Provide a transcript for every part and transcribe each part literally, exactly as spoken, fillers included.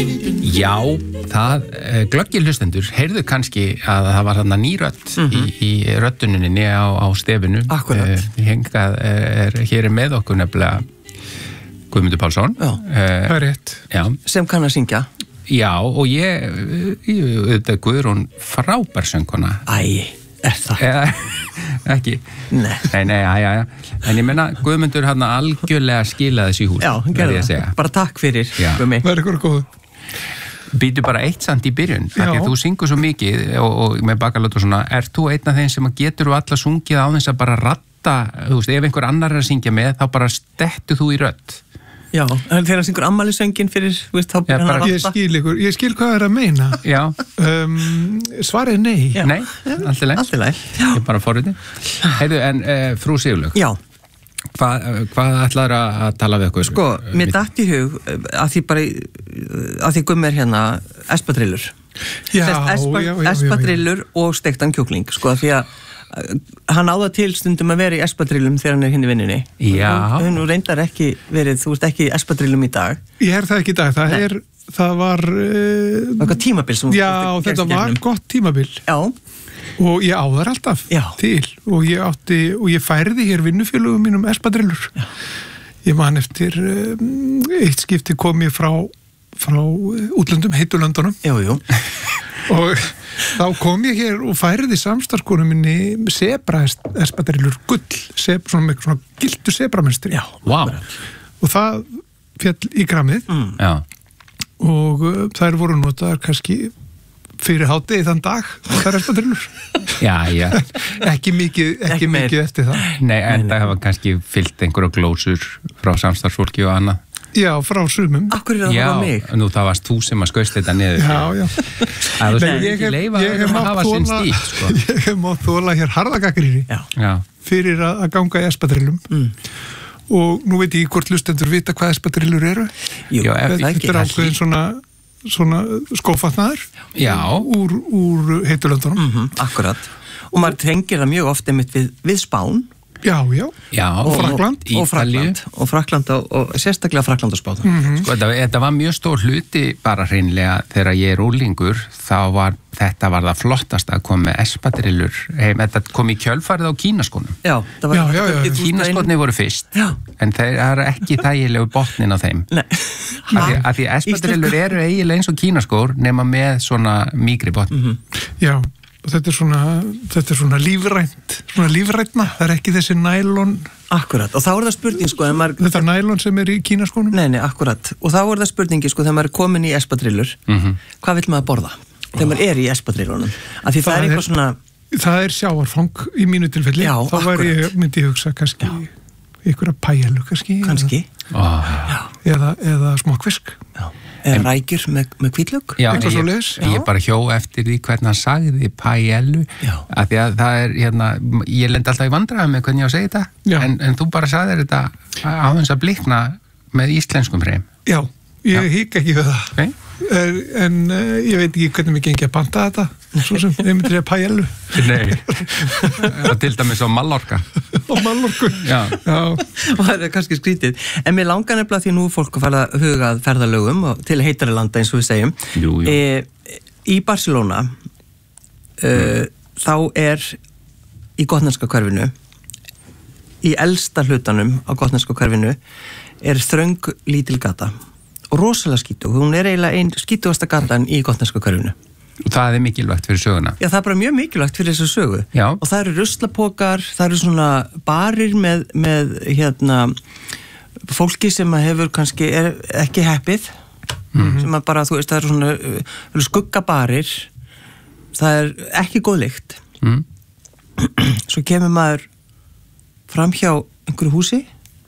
Já, það, glöggir hlustendur heyrðu kannski að það var þarna ný rödd mm-hmm. í, í rödduninni á, á stefinu. Akkurat. Uh, hengað er, hér er með okkur nefnilega Guðmundur Pálsson. Já, uh, það er rétt. Já. Sem kann að syngja. Já, og ég, ég þetta Guðrún frábær söngkona. Æ, er það? Eða, ekki. Nei. Nei, nei, já, já, já. En ég menna, Guðmundur hann algjörlega skilaði þessi hús. Já, hann gerði það. Bara takk fyrir, Guðmi. Það er ykkur góð. Býtu bara eitt samt í byrjun, því að þú syngur svo mikið og, og með bakalötu og svona, ert þú einn af þeim sem getur þú alla sungið á þess að bara ratta, þú veist, ef einhver annar er að syngja með, þá bara stettu þú í rödd. Já, en þegar hann syngur ammælisöngin fyrir, þú veist, þá byrjar hann að ratta. Ég skil ykkur, ég skil hvað það er að meina. Já. Um, svarið er nei. Já. Nei, allt í lagi. Allt í lagi. Ég er bara forriti. Heyrðu, en uh, frú Sigurlaug. Já. Hvað, hvað ætlar að tala við okkur? Sko, mér datt í hug að því bara, að því Guðmi er hérna espadrillur. Já, espa, já, já, já. Espadrillur og steiktan kjúkling, sko, því að hann áða til stundum að vera í espadrillum þegar hann er hinn í vinninni. Já. Þú reyndar ekki verið, þú veist ekki í espadrillum í dag. Ég er það ekki í dag, það Nei. er, það var... Uh, Eitthvað tímabil sem... Já, þetta var gott tímabil. Já. Og ég á þar alltaf Já. til og ég átti, og ég færði hér vinnufélögum mínum espadrillur. Já. Ég man eftir um, eitt skipti kom ég frá, frá útlöndum, Heitulöndunum. Jú, jú. Og þá kom ég hér og færði samstarfskonu minni sebra espadrillur, gull, seb, svona með svona gildu sebramönstri. Já, wow. Og það fjall í grammið mm. Já. Og uh, þær voru notaðar kannski fyrir hádegi þann dag og það er espadrillur. Já, já. ekki mikið, ekki, Ekki meir. mikið eftir það. Nei, en það hafa kannski fyllt einhverju glósur frá samstarfsfólki og annað. Já, frá sumum. Akkur er það Já, bara mig? nú það varst þú sem að skaust þetta niður. Já, já. Að þú Nei, sem ég ekki hef- leifa ég hef að mátt hafa sinn þola- stíl, sko. Ég hef mátt þóla hér harðagagrýri Já. Já. fyrir að, að ganga í espadrillum. Mm. Og nú veit ég ekki hvort hlustendur vita hvað espadrillur eru. Jú, Já, ef- það ekki. Þetta er ákveðin svona, svona skófatnaður Já. úr, úr Heitulöndunum. Mhm, akkurat. Og maður tengir það mjög oft einmitt við, við Spán. Já, já. Já. Og Frakkland. Og Ítalíu. Frakkland. Og Frakkland og, og sérstaklega Frakkland og Spán. Mm. Sko, þetta, þetta var mjög stór hluti bara hreinlega þegar ég er úlingur, þá var þetta var það flottast að koma með espadrillur. Hey, þetta kom í kjölfarið á kínaskónum. Já, það var... Já, já, já. Kínaskónni voru fyrst, Já. en þeir eru ekki þægilegu botnin á þeim. Nei. Af því, af því espadrillur eru eiginlega eins og kínaskór nema með svona mýgri botn. Mhm. Já, og þetta er svona, þetta er svona lífrænt, svona lífrætna, það er ekki þessi nælon, Akkurat. Og þá er það spurning, sko, þegar maður... þetta nælon sem er í kínaskónum. Nei, nei, akkurat. Og þá er það spurningi, sko, þegar maður er komin í espadrillur, Mhm. hvað vill maður borða? Þegar maður er í espadrillunum. Af því það, Það er er- eitthvað svona... Það er sjávarfang í mínu tilfelli. Já, þá væri ég, akkurat. myndi ég hugsa kannski ykkur að pæjalu kannski. Kannski. Oh. Eða, eða smokkfisk. Já. Eða rækjur með, með hvítlög. Já, Eitthvað ég, svoleiðis. ég Já. bara hjó eftir því hvernig hann sagði paellu, Já. af því að það er hérna, ég lendi alltaf í vandræðum með hvernig ég á að segja þetta, Já. en, en þú bara sagðir þetta á þess að blikna með íslenskum hreim. Já, ég Já. hík ekki við það. Okay? En, en uh, ég veit ekki hvernig mér gengi að banta þetta. Svo sem ég myndir að pæjalu. Nei, og til dæmis á Mallorca. Og Mallorku. Já. Já. Og það er kannski skrítið. En mér langar nefnilega því nú er fólk að fara að huga að ferðalögum og til heitari landa eins og við segjum. Jú, jú. E, í Barcelona e, þá er í gotneska hverfinu, í elsta hlutanum á gotneska hverfinu er þröng lítil gata og rosalega skítug. Hún er eiginlega einn skítugasta gatan í gotneska hverfinu. Og það er mikilvægt fyrir söguna. Já, það er bara mjög mikilvægt fyrir þessu sögu. Já. Og það eru ruslapokar, það eru svona barir með, með hérna, fólki sem að hefur kannski er ekki heppið, mm-hmm. sem að bara, þú veist, það eru svona uh, skuggabarir, það er ekki góð lykt. Mm. Svo kemur maður fram hjá einhverju húsi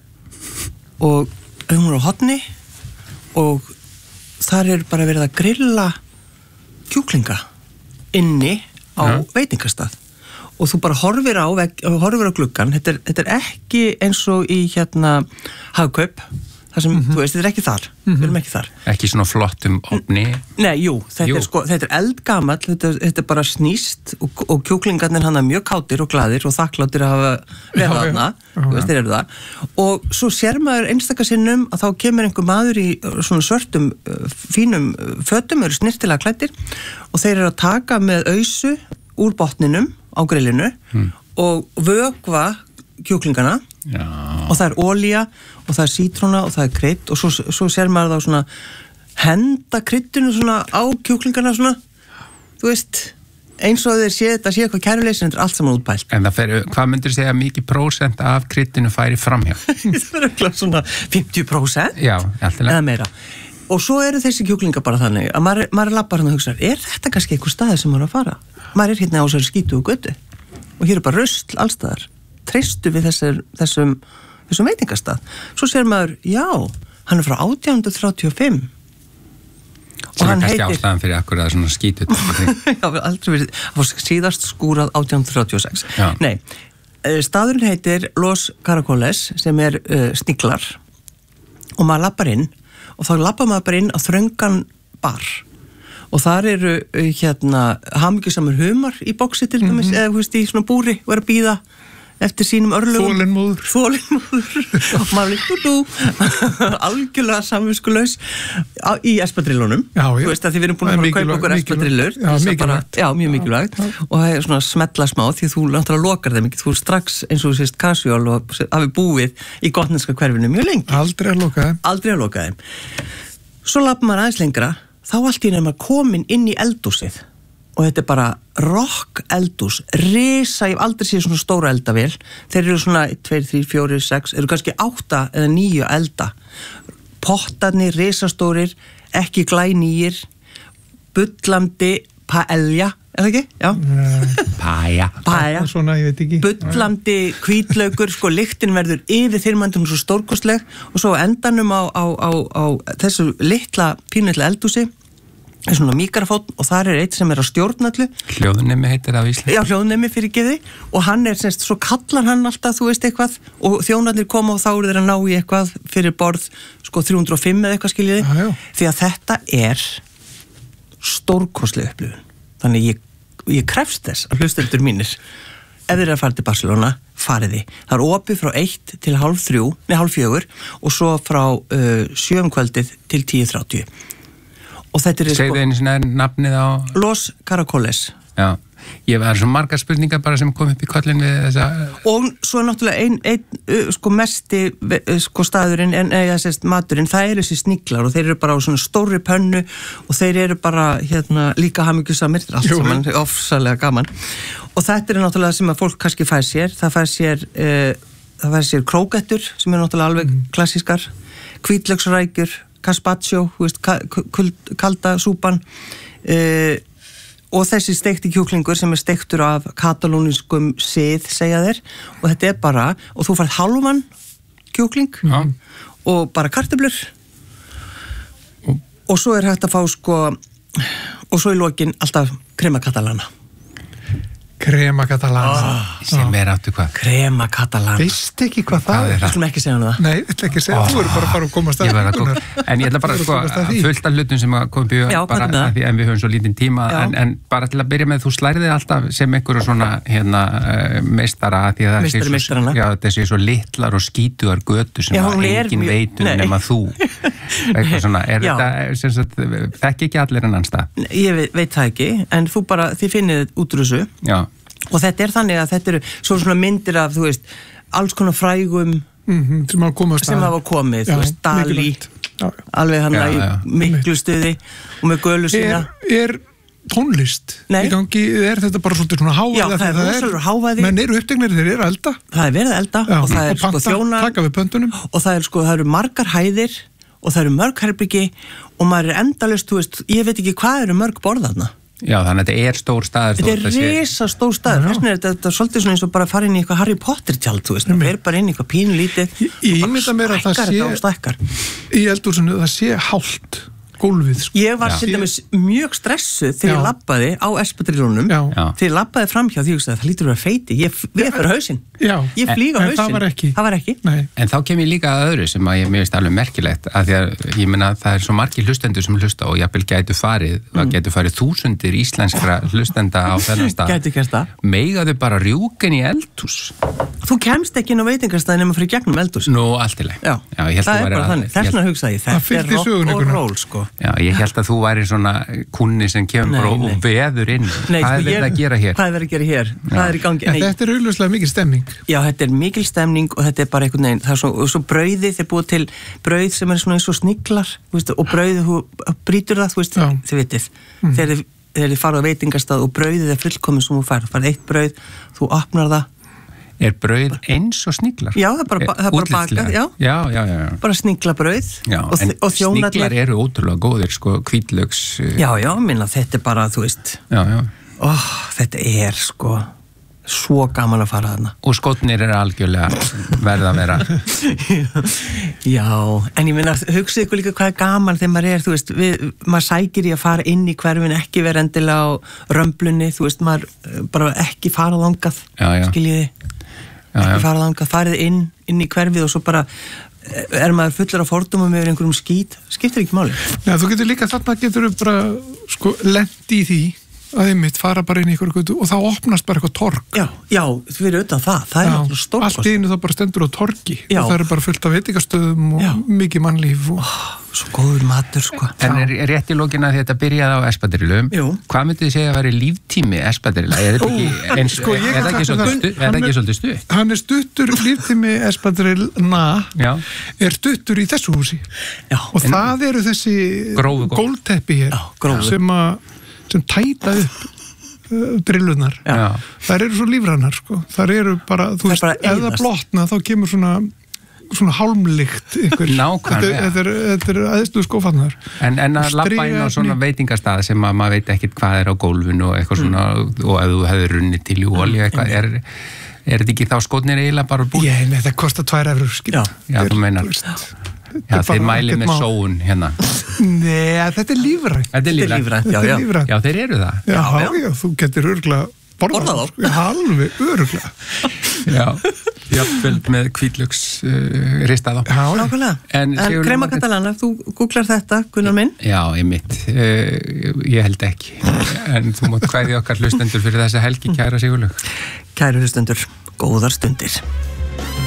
og hún er á horni og þar er bara verið að grilla kjúklinga inni á Ja. veitingastað og þú bara horfir á, veg, horfir á gluggan, þetta er, þetta er ekki eins og í hérna Hagkaup, það sem, mm-hmm. þú veist, þetta er ekki þar mm-hmm. við erum ekki þar. Ekki svona flottum ofni. Nei, jú, þetta jú. er sko, þetta er eldgamall, þetta, þetta er bara snýst og, og kjúklingarnir hann er mjög kátir og glaðir og þakkláttir að hafa verið þarna, þú veist, þeir eru það. Og svo sér maður einstakasinnum að þá kemur einhver maður í svona svörtum, fínum fötum, eru snirtilega klæddir og þeir eru að taka með ausu úr botninum á grillinu hmm. og vökva kjúklingana Já. Og það er olía og það er sítróna og það er krydd og svo, svo sér maður þá svona henda kryddinu svona á kjúklingana svona, þú veist eins og þeir sé þetta sé eitthvað kæruleysi en þetta er allt saman útpælt. En það fer, hvað myndir segja mikið prósent af kryddinu færi framhjá? Það er eitthvað svona fimmtíu prósent Já, alltaf eða meira. Og svo eru þessi kjúklingar bara þannig að maður, maður lappar hann og hugsa, er þetta kannski eitthvað staði sem maður er að fara? Maður er hérna á þessari skítu og götu og hér er bara rusl allstaðar. Treystu við þessar, þessum, þessum veitingastað. Svo sér maður, já, hann er frá átján hundruð þrjátíu og fimm. Sem er kannski ástæðan fyrir akkur að svona skítut. Já, aldrei verið, það var síðast skúrað átján hundruð þrjátíu og sex. Já. Nei, staðurinn heitir Los Caracoles sem er uh, sniglar og maður lappar inn og þá lappar maður bara inn á þröngan bar. Og þar eru uh, hérna hamingjusamur humar í boxi til dæmis, mm-hmm. eða þú veist í svona búri og er að bíða eftir sínum örlugum. Þólinmóður. Þólinmóður. Og maður líkt dú, algjörlega samviskulaus í espadrillunum. Já, já. Þú veist að því við erum búin að, að kaupa okkur espadrillur. Já, mikilvægt. Já, mjög mikilvægt. Já, já. Og það er svona smetla smá því þú náttúrulega lokar þeim ekki. Þú er strax eins og þú sést casual og hafi búið í gotneska hverfinu mjög lengi. Aldrei að loka þeim. Aldrei að loka þeim. Svo lappar maður aðeins lengra, þá allt í nefnum að komin inn í eldhúsið. Og þetta er bara rock eldhús, risa, ég hef aldrei séð svona stóra eldavél, þeir eru svona tveir, þrír, fjórir, sex, eru kannski átta eða níu elda. Pottarnir, risastórir, ekki glænýir, bullandi paella, er það ekki? Já. Paja. Paja. Svona, ég veit ekki. Bullandi hvítlaugur, sko, lyktin verður yfir þyrmandum svo stórkostleg og svo endanum á, á, á, á þessu litla, pínulitla eldhúsi, er svona mikrofón og þar er eitt sem er að stjórna allu. Hljóðnemi heitir það á Íslandi. Já, hljóðnemi fyrir geði og hann er semst, svo kallar hann alltaf, þú veist eitthvað og þjónarnir koma og þá eru þeir að ná í eitthvað fyrir borð, sko þrjú hundruð og fimm eða eitthvað skiljiði, já, já. Því að þetta er stórkostleg upplifun. Þannig ég, ég krefst þess að hlustendur mínir, ef þeir eru að fara til Barcelona, fariði. Það er opið frá eitt til hálf þrjú, nei hálf fjögur og svo frá uh, sjö um kvöldið til tíu þrjátíu. Og þetta er Segðu einu sinna nafnið á Los Caracoles. Já, ég var svo margar spurningar bara sem kom upp í kollin við þessa og svo náttúrulega einn ein, sko mesti sko staðurinn en eða sérst maturinn, það eru þessi sniglar og þeir eru bara á svona stóri pönnu og þeir eru bara hérna líka hamingjusamir, allt saman, ofsalega gaman og þetta er náttúrulega sem að fólk kannski fær sér, það fær sér uh, það fær sér krókettur sem er náttúrulega alveg mm. klassískar, hvítlauksrækjur Caspacho, veist, kalda súpan uh, og þessi steikti kjúklingur sem er steiktur af katalóniskum sið, segja þeir og þetta er bara, og þú færð hálfan kjúkling ja. Og bara kartöflur og, og svo er hægt að fá sko og svo í lokin alltaf krema catalana Krema catalana oh, sem er áttu hvað? Krema catalana. Veist ekki hvað það er? Þú skulum ekki segja hana það. Nei, ég ætla ekki að segja, oh, þú eru bara að fara að komast að því. En ég ætla bara sko, fullt af hlutum sem kom byggjum bara að því en við höfum svo lítinn tíma en, en bara til að byrja með þú slæriði alltaf sem einhverju svona hérna meistara að því að það sé svo, já, það sé svo litlar og skítugar götu sem já, að engin mjög, veitur nema þú. Eitthvað svona, er já. Þetta sem sagt, þekki ekki allir en anstað? Ég veit, veit það ekki, en þú bara, þið finnið út úr þessu. Já. Og þetta er þannig að þetta eru svona myndir af, þú veist, alls konar frægum mm-hmm, sem hafa komið, sem hafa komið já, þú veist, Dalí, alveg hann í miklu stuði og með gölu sína. Er, er tónlist Nei. Í gangi, er þetta bara svolítið svona hávæði? Já, það er rosalega hávæði. Menn eru upptegnir, þeir eru að elda. Það er verið að elda já, og það er og panta, sko þjónar. Taka við pöntunum. Og það er sko, það eru margar hæðir og það eru mörg herbyggi og maður er endalaust, þú veist, ég veit ekki hvað eru mörg borðarna. Já, þannig að þetta er stór staður. Þetta er risa stór staður. Þess vegna er þetta, þetta er svolítið svona eins og bara að fara inn í eitthvað Harry Potter tjald, þú veist. Það er bara inn í eitthvað pínu lítið. Ég ímynda mér að það sé, í eldhúsinu, það sé hált. gólfið sko. Ég var til dæmis mjög stressuð þegar ég labbaði á espadrillunum þegar ég labbaði framhjá því að það lítur að vera feiti ég við fyrir hausinn ég flýg á hausinn, það var ekki, það var ekki. En þá kem ég líka að öðru sem að ég mér veist alveg merkilegt að því að ég menna það er svo margir hlustendur sem hlusta og jafnvel gætu farið það mm. gætu farið þúsundir íslenskra hlustenda á þennan stað gætu kemst það meigaðu bara rjúkin í eldhús Þú kemst ekki inn á veitingastæði nema fyrir gegnum eldhús Nú, allt í leið Já, Já það er bara að, þannig, þess vegna hugsa ég þetta er rock og roll sko Já, ég held að þú væri svona kunni sem kemur og veður inn Nei, Hvað er verið að gera hér? Hvað er verið að gera hér? Hvað er í gangi? Nei. Þetta er augljóslega mikil stemning Já, þetta er mikil stemning og þetta er bara einhvern veginn það er svo, svo brauði, þeir búið til brauð sem er svona eins og sniglar veist, og brauði, þú brýtur það, þú veist þið vitið, mm. þegar þið, þið farið á veitingastað og brauðið er fullkomið sem þú færð, þú færð eitt brauð, þú opnar það Er brauð eins og sniglar? Já, það er bara, það er bara bakað, já. Já, já, já. Bara sniglabrauð. Já, og, en og sniglar eru ótrúlega góðir, sko, hvítlauks. Já, já, minna, þetta er bara, þú veist. Já, já. Ó, þetta er, sko, svo gaman að fara þarna. Og skotnir eru algjörlega verða að vera. Já, en ég minna, hugsa ykkur líka hvað er gaman þegar maður er, þú veist, við, maður sækir í að fara inn í hverfin, ekki vera endilega á römblunni, þú veist, maður bara ekki fara þangað, skiljiði. ekki fara þangað, farið inn inn í hverfið og svo bara er maður fullur af fordómum yfir einhverjum skít skiptir ekki máli. Já, þú getur líka þarna getur bara sko lent í því að einmitt fara bara inn í einhverju götu og þá opnast bara eitthvað torg. Já, já, þú verður auðvitað það, það er náttúrulega stórkost. Allt í einu þá bara stendur á torgi já. Og það er bara fullt af veitingastöðum og já. Mikið mannlíf og oh, svo góður matur sko. En er rétt í lokin að þetta byrjaði á espadrillu hvað myndið þið segja að vera líftími espadrilla? Er þetta ekki eins sko, er það ekki svolítið stutt? Hann er stuttur líftími espadrillna er stuttur í þessu húsi já. Og en, það eru þessi gólteppi hér já, sem að sem tæta upp uh, drillunar. Þær eru svo lífrænar sko. Þær eru bara, þú veist, ef það blotna þá kemur svona svona hálmlykt ykkur. Nákvæmlega. Þetta er, þetta er aðeinslu skófannar. En, en að labba inn á svona veitingastað sem að maður veit ekkert hvað er á gólfinu og eitthvað svona mm. og ef þú hefur runnið til í olíu eitthvað er, er þetta ekki þá skotnir eiginlega bara búið? Ég, nei, það kostar tvær evrur skil. Já, já, þú meinar. Já, þeir mæli með sóun hérna. Nei, þetta er lífrænt. Þetta er lífrænt, já, já. Já, þeir eru það. Já, já, já þú getur örgla borðað þá. Halvi örgla. Já, jafnvel með hvítlauks uh, ristað á. Já, nákvæmlega. En, en krema catalana, þú googlar þetta, Gunnar minn? Já, ég mitt. Uh, ég held ekki. En þú mátt kvæði okkar hlustendur fyrir þessa helgi, kæra Sigurlaug. Kæru hlustendur, góðar stundir.